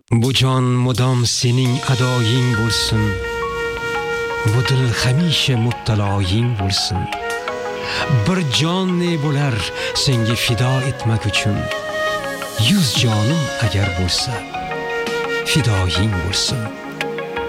Bu jon mudom sening adoying bo'lsin. Bu dil hamisha muttaloying bo'lsin. Bir jon ne bo'lar senga fido etmak uchun. 100 jonim agar bo'lsa fidoying bo'lsin.